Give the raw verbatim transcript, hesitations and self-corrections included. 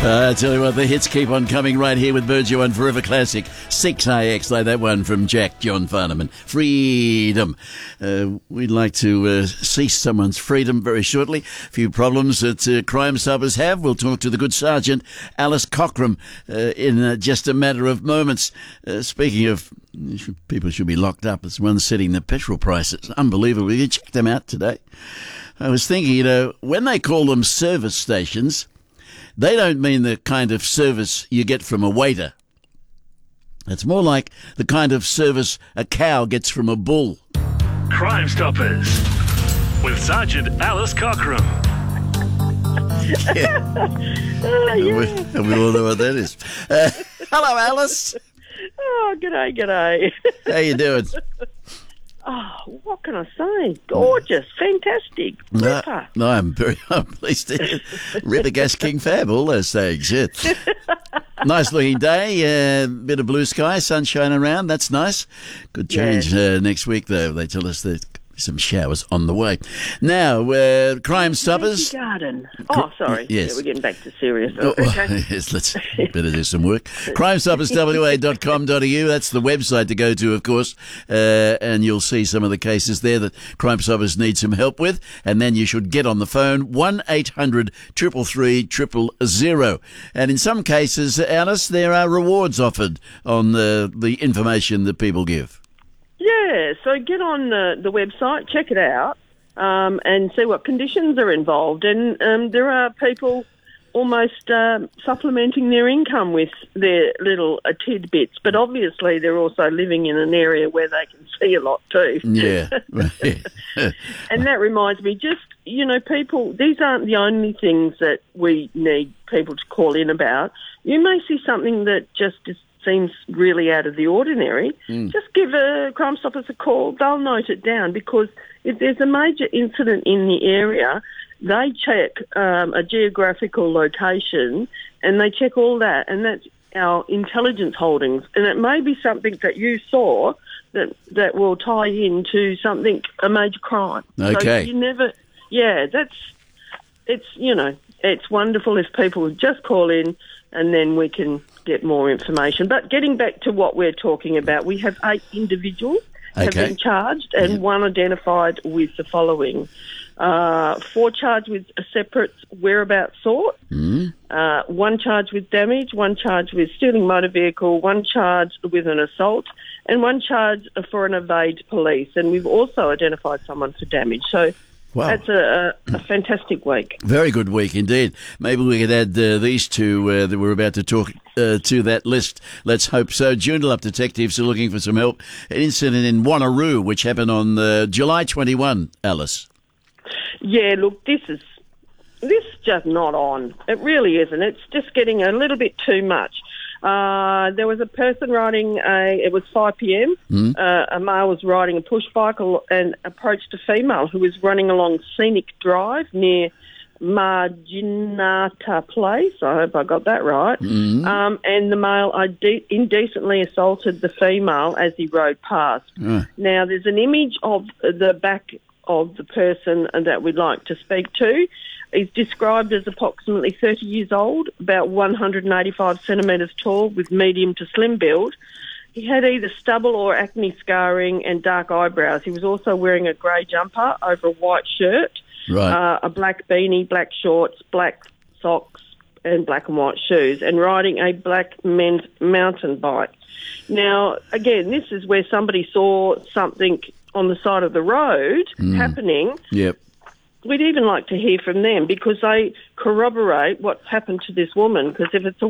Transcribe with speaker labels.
Speaker 1: Uh, I tell you what, the hits keep on coming right here with Virgil and Forever Classic. six A X, like that one from Jack John Farnham. Freedom. Uh, we'd like to uh, cease someone's freedom very shortly. A few problems that uh, Crime Stoppers have. We'll talk to the good Sergeant Alice Cockram uh, in uh, just a matter of moments. Uh, speaking of, people should be locked up. It's one setting the petrol prices. Unbelievable. You check them out today. I was thinking, you know, when they call them service stations, they don't mean the kind of service you get from a waiter. It's more like the kind of service a cow gets from a bull.
Speaker 2: Crime Stoppers with Sergeant Alice Cockram.
Speaker 1: Yeah.
Speaker 3: Oh, yeah.
Speaker 1: we, we all know what that is. Uh, hello, Alice.
Speaker 3: Oh, g'day, g'day.
Speaker 1: How you doing?
Speaker 3: Oh, what can I say? Gorgeous, fantastic,
Speaker 1: No,
Speaker 3: ripper.
Speaker 1: no, I'm very I'm pleased to hear. Ripper, Gas, King, Fab, all those things. Yeah. Nice looking day, uh, bit of blue sky, sunshine around. That's nice. Good change uh, next week, though. They tell us there's some showers on the way. Now, uh, Crime Stoppers.
Speaker 3: Garden. Oh, sorry.
Speaker 1: Yes.
Speaker 3: Yeah, we're getting back to serious.
Speaker 1: Oh,
Speaker 3: Okay.
Speaker 1: yes, let's better do some work. crime stoppers w a dot com dot a u, that's the website to go to, of course, uh, and you'll see some of the cases there that Crime Stoppers need some help with, and then you should get on the phone, one eight hundred, three three three, zero zero zero. And in some cases, Alice, there are rewards offered on the, the information that people give.
Speaker 3: Yeah, so get on the, the website, check it out, um, and see what conditions are involved. And um, there are people almost uh, supplementing their income with their little uh, tidbits, but obviously they're also living in an area where they can see a lot too.
Speaker 1: Yeah.
Speaker 3: And that reminds me, just, you know, people, these aren't the only things that we need people to call in about. You may see something that just is seems really out of the ordinary, mm. just give a Crime Stoppers a call. They'll note it down, because if there's a major incident in the area, they check um, a geographical location and they check all that, and that's our intelligence holdings. And it may be something that you saw that that will tie into something, a major crime.
Speaker 1: Okay.
Speaker 3: So you never, yeah, that's, it's, you know, it's wonderful if people would just call in and then we can get more information. But getting back to what we're talking about, we have eight individuals
Speaker 1: okay.
Speaker 3: have been charged and
Speaker 1: yep.
Speaker 3: one identified with the following. Uh, four charged with a separate whereabouts sort,
Speaker 1: mm.
Speaker 3: uh, one charged with damage, one charged with stealing motor vehicle, one charged with an assault, and one charged for an evade police. And we've also identified someone for damage. So
Speaker 1: wow.
Speaker 3: That's a, a, a fantastic week.
Speaker 1: Very good week indeed. Maybe we could add uh, these two uh, that we're about to talk uh, to that list. Let's hope so. Joondalup detectives are looking for some help. An incident in Wanneroo, which happened on uh, July twenty-first, Alice.
Speaker 3: Yeah, look, this is this is just not on. It really isn't. It's just getting a little bit too much. Uh, there was a person riding a, it was five p.m,
Speaker 1: mm.
Speaker 3: uh, a male was riding a push bike and approached a female who was running along Scenic Drive near Marginata Place. I hope I got that right.
Speaker 1: Mm.
Speaker 3: Um, and the male inde- indecently assaulted the female as he rode past.
Speaker 1: Uh.
Speaker 3: Now, there's an image of the back of the person that we'd like to speak to. He's described as approximately thirty years old, about one hundred eighty-five centimetres tall, with medium to slim build. He had either stubble or acne scarring and dark eyebrows. He was also wearing a grey jumper over a white shirt,
Speaker 1: right.
Speaker 3: uh, a black beanie, black shorts, black socks and black and white shoes, and riding a black men's mountain bike. Now, again, this is where somebody saw something on the side of the road
Speaker 1: mm.
Speaker 3: happening.
Speaker 1: Yep.
Speaker 3: We'd even like to hear from them, because they corroborate what's happened to this woman, because if it's a